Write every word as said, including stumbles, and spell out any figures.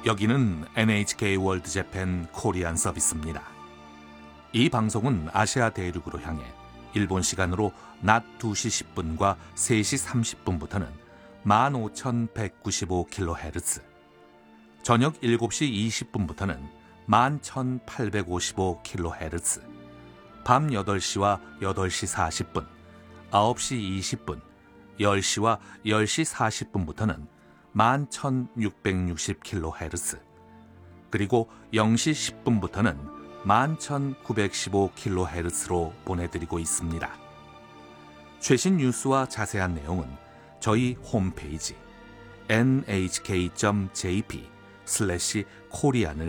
여기는 엔에이치케이 월드 재팬 코리안 서비스입니다. 이 방송은 아시아 대륙으로 향해 일본 시간으로 낮 두 시 십 분과 세 시 삼십 분부터는 만 오천백구십오 킬로헤르츠, 저녁 일곱 시 이십 분부터는 만 천팔백오십오 킬로헤르츠, 밤 여덟 시와 여덟 시 사십 분, 아홉 시 이십 분, 열 시와 열 시 사십 분부터는 만 천육백육십 킬로헤르츠, 그리고 영 시 십 분부터는 만 천구백십오 킬로헤르츠로 보내드리고 있습니다. 최신 뉴스와 자세한 내용은 저희 홈페이지 엔에이치케이 닷 제이피 슬래시 코리안을